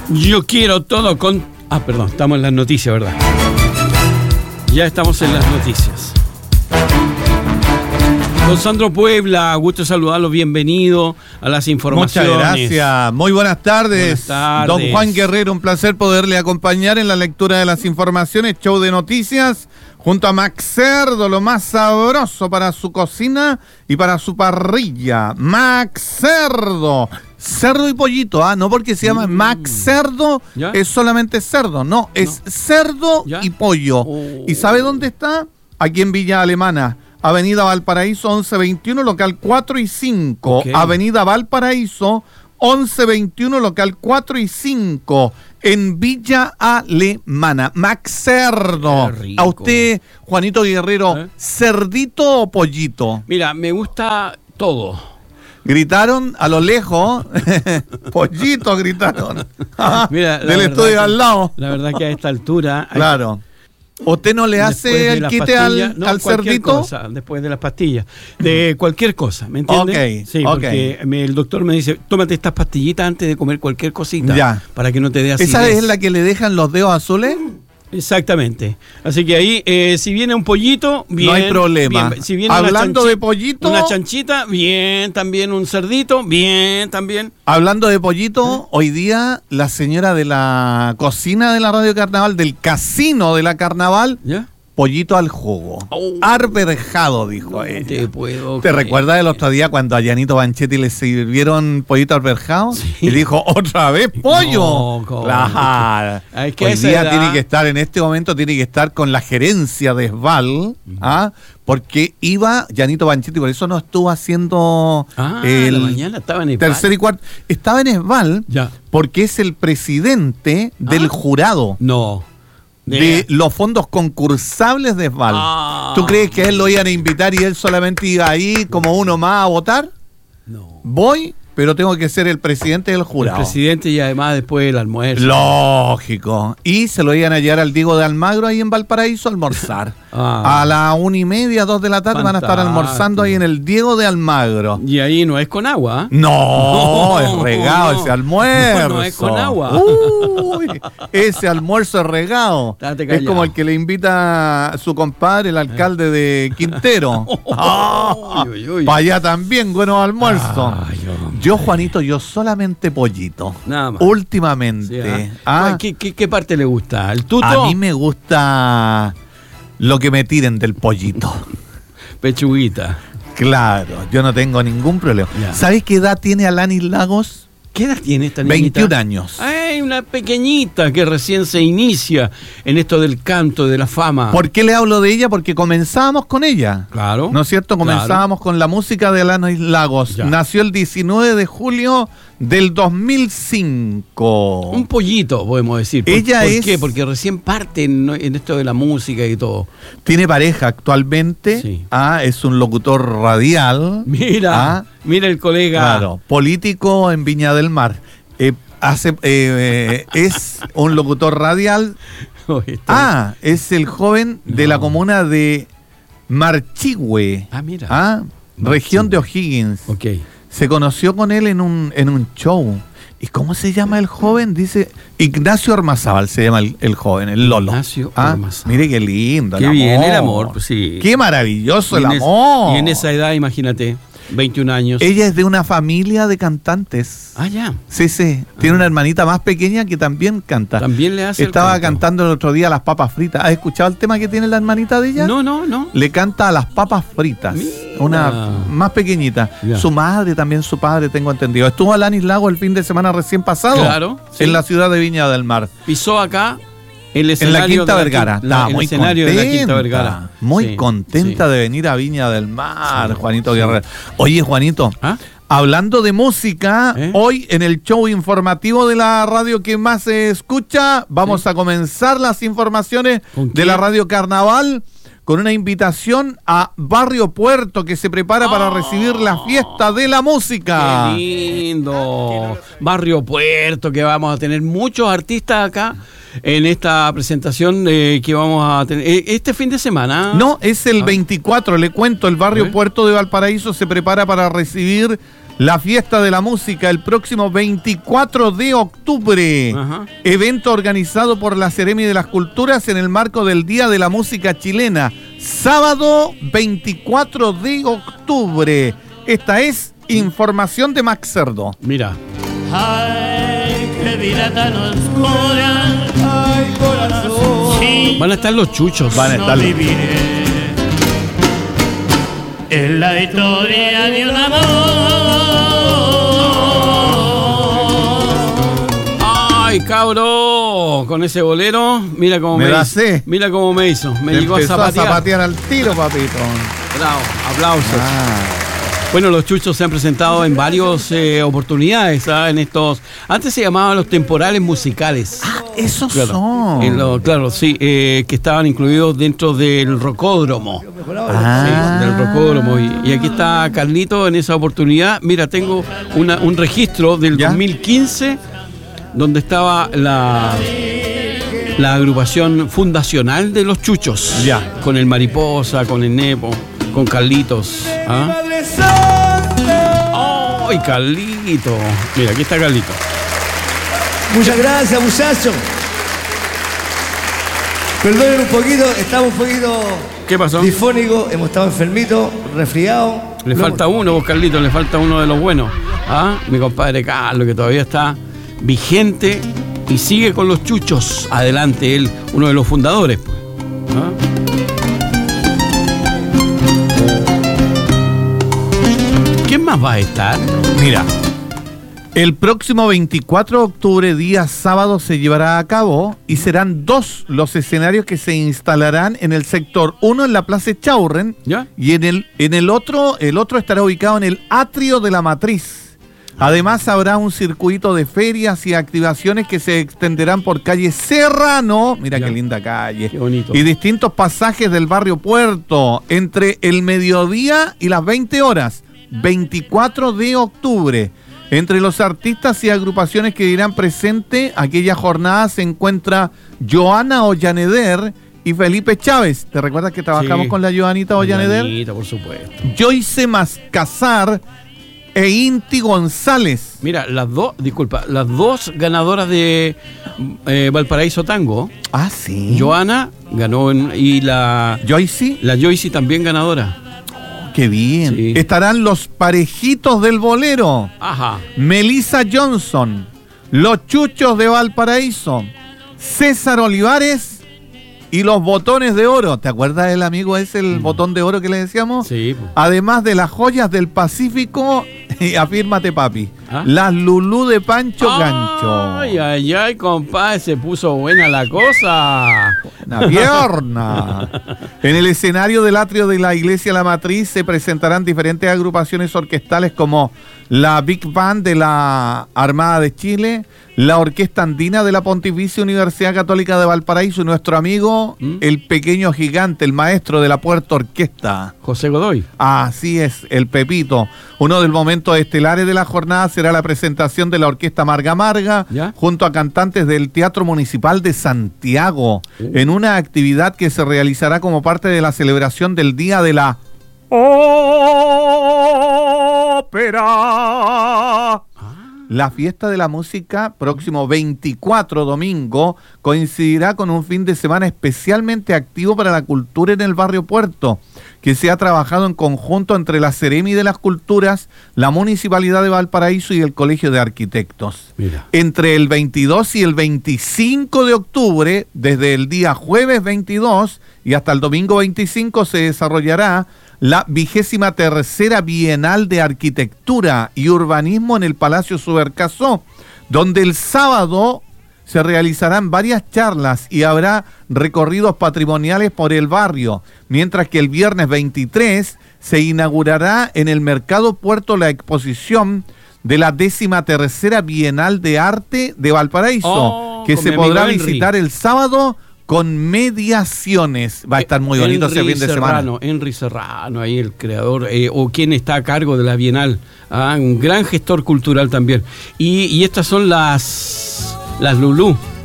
Yo quiero todo con... Ah, perdón, estamos en las noticias, ¿verdad? Ya estamos en las noticias. Don Sandro Puebla, gusto saludarlo, bienvenido a las informaciones. Muchas gracias, muy buenas tardes. Don Juan Guerrero, un placer poderle acompañar en la lectura de las informaciones, show de noticias, junto a Max Cerdo, lo más sabroso para su cocina y para su parrilla. Max Cerdo, cerdo y pollito, no porque se llama Max Cerdo, ¿ya? Es solamente cerdo, no, es cerdo ¿ya? Y pollo. ¿Y sabe dónde está? Aquí en Villa Alemana. Avenida Valparaíso 1121, local 4 y 5. Okay. Avenida Valparaíso 1121, local 4 y 5. En Villa Alemana. Max Cerdo. A usted, Juanito Guerrero, ¿cerdito o pollito? Mira, me gusta todo. Gritaron a lo lejos. Pollito gritaron. Mira, del estudio al lado. La verdad que a esta altura... Claro. ¿Usted no le hace el quite al cerdito? Cosa, después de las pastillas. De cualquier cosa, ¿me entiendes? Ok, sí, porque el doctor me dice, tómate estas pastillitas antes de comer cualquier cosita. Ya. Para que no te dé acidez. ¿Esa es la que le dejan los dedos azules? Exactamente. Así que ahí, si viene un pollito, bien. No hay problema. Bien. Si viene hablando de pollito. Una chanchita, bien. También un cerdito, bien. También. Hablando de pollito, hoy día la señora de la cocina de la Radio Carnaval, del casino de la Carnaval, ¿ya? Pollito al jugo. Arberjado, dijo ella. ¿Te recuerdas del otro día cuando a Yanito Banchetti le sirvieron pollito arberjado? Sí. Y dijo, ¿otra vez pollo? No, claro. Hoy día tiene que estar, en este momento, tiene que estar con la gerencia de Esval, porque iba Yanito Banchetti, por eso no estuvo haciendo la mañana estaba en Esval. Tercer y cuarto. Estaba en Esval porque es el presidente del jurado. No. De los fondos concursables de Esval. ¿Tú crees que a él lo iban a invitar y él solamente iba ahí como uno más a votar? No. Voy, pero tengo que ser el presidente del jurado. El presidente y además después el almuerzo. Lógico. Y se lo iban a llevar al Diego de Almagro ahí en Valparaíso a almorzar. A las 1:30, 2 de la tarde van a estar almorzando ahí en el Diego de Almagro. Y ahí no es con agua. No, es regado ese almuerzo. No es con agua. Uy, ese almuerzo es regado. Es como el que le invita a su compadre, el alcalde de Quintero. Para allá también, buenos almuerzos. Yo, Juanito, yo solamente pollito. Nada más. Últimamente. Sí, ¿Qué parte le gusta? ¿El tuto? A mí me gusta lo que me tiren del pollito. Pechuguita. Claro, yo no tengo ningún problema. ¿Sabes qué edad tiene Alanis Lagos? ¿Qué edad tiene esta niñita? 21 años. Ay, una pequeñita que recién se inicia en esto del canto, de la fama. ¿Por qué le hablo de ella? Porque comenzábamos con ella. Claro. ¿No es cierto? Comenzábamos con la música de Alanis Lagos. Nació el 19 de julio del 2005. Un pollito, podemos decir. ¿Por qué? Porque recién parte en esto de la música y todo. Tiene pareja actualmente. Sí. Es un locutor radial. Mira, mira el colega. Claro, político en Viña del Mar. Es un locutor radial. Es el joven de la comuna de Marchihue. Mira. Región de O'Higgins. Ok. Se conoció con él en un show. ¿Y cómo se llama el joven? Dice Ignacio Ormazábal, se llama el joven, el Lolo. Ignacio Ormazábal. Mire qué lindo. Qué bien el amor, pues sí. Qué maravilloso el amor. Y en esa edad, imagínate, 21 años. Ella es de una familia de cantantes. Ya. Sí. Tiene una hermanita más pequeña que también canta. También le hace. Estaba cantando el otro día las papas fritas. ¿Has escuchado el tema que tiene la hermanita de ella? No. Le canta a las papas fritas. Mira. Una más pequeñita. Su madre, también su padre, tengo entendido. Estuvo Alanis Lagos el fin de semana recién pasado. Claro. Sí. En la ciudad de Viña del Mar. Pisó acá. En la Quinta Vergara. Estaba muy escenario contenta, de la Quinta Vergara. Muy contenta de venir a Viña del Mar, Juanito Guerrero. Oye, Juanito, hablando de música, hoy en el show informativo de la radio que más se escucha, vamos a comenzar las informaciones de la Radio Carnaval con una invitación a Barrio Puerto, que se prepara para recibir la fiesta de la música. ¡Qué lindo! Barrio Puerto, que vamos a tener muchos artistas acá en esta presentación que vamos a tener este fin de semana. No, es el 24, le cuento, el Barrio Puerto de Valparaíso se prepara para recibir la fiesta de la música el próximo 24 de octubre. Ajá. Evento organizado por la Seremi de las Culturas en el marco del Día de la Música Chilena. Sábado 24 de octubre. Esta es información de Max Cerdo. Mira. Ay, qué vida tan oscura. Ay, corazón. Sí, van a estar los chuchos. Van a estar. No viviré en la historia de un amor. Ay, cabro, con ese bolero, mira cómo me hizo. Mira cómo me hizo. Me llegó a zapatear al tiro, papito. Bravo, aplausos. Bueno, los chuchos se han presentado en varias oportunidades, ¿sabes? En estos. Antes se llamaban los temporales musicales. Ah, esos claro, son. Claro, sí, que estaban incluidos dentro del rocódromo. Sí, del rocódromo. Y aquí está Carlito en esa oportunidad. Mira, tengo un registro del 2015 donde estaba la agrupación fundacional de los chuchos. Ya. Con el Mariposa, con el Nepo, con Carlitos. ¿Ah? ¡Ay, Carlito! Mira, aquí está Carlito. Muchas gracias, muchachos. Perdonen un poquito, estamos un poquito... ¿Qué pasó? Difónicos, hemos estado enfermitos, resfriados. Le falta uno, vos, Carlito, le falta uno de los buenos. ¿Ah? Mi compadre Carlos, que todavía está vigente y sigue con los chuchos. Adelante, él, uno de los fundadores. ¿Ah? ¿Quién más va a estar? Mira, el próximo 24 de octubre, día sábado, se llevará a cabo y serán 2 los escenarios que se instalarán en el sector. Uno en la Plaza Echaurren, ¿ya? Y en el otro estará ubicado en el atrio de la Matriz. Además habrá un circuito de ferias y activaciones que se extenderán por calle Serrano, mira qué linda calle, qué bonito, y distintos pasajes del barrio Puerto entre el mediodía y las 20 horas. 24 de octubre. Entre los artistas y agrupaciones que dirán presente aquella jornada se encuentra Joana Ollaneder y Felipe Chávez. ¿Te recuerdas que trabajamos con la Joanita Ollaneder? Joanita, por supuesto. Joyce Mascazar e Inti González. Mira, las dos ganadoras de Valparaíso Tango. Ah, sí. Joana ganó y la Joyce. La Joyce también ganadora. ¡Qué bien! Sí. Estarán los parejitos del bolero. Ajá. Melissa Johnson, los chuchos de Valparaíso, César Olivares y los botones de oro. ¿Te acuerdas del amigo ese, el botón de oro que le decíamos? Sí. Además de las joyas del Pacífico, afírmate papi, ¿ah? Las Lulú de Pancho Gancho. Ay, compadre, se puso buena la cosa. Una pierna. En el escenario del atrio de la Iglesia La Matriz se presentarán diferentes agrupaciones orquestales como la Big Band de la Armada de Chile, la Orquesta Andina de la Pontificia Universidad Católica de Valparaíso y nuestro amigo, el pequeño gigante, el maestro de la Puerto Orquesta, José Godoy. Así es, el Pepito. Uno de los momentos estelares de la jornada será la presentación de la Orquesta Marga Marga, ¿ya? Junto a cantantes del Teatro Municipal de Santiago, en una actividad que se realizará como parte de la celebración del Día de la Ópera. La fiesta de la música, próximo 24 domingo, coincidirá con un fin de semana especialmente activo para la cultura en el barrio Puerto, que se ha trabajado en conjunto entre la Seremi de las Culturas, la Municipalidad de Valparaíso y el Colegio de Arquitectos. Mira. Entre el 22 y el 25 de octubre, desde el día jueves 22 y hasta el domingo 25, se desarrollará la 23ª Bienal de Arquitectura y Urbanismo en el Palacio Subercasó, donde el sábado se realizarán varias charlas y habrá recorridos patrimoniales por el barrio, mientras que el viernes 23 se inaugurará en el Mercado Puerto la exposición de la 13ª Bienal de Arte de Valparaíso, que se podrá visitar el sábado con mediaciones. Va a estar muy bonito ese fin de semana. Henry Serrano, ahí el creador, o quien está a cargo de la Bienal, un gran gestor cultural también. Y estas son las Lulú.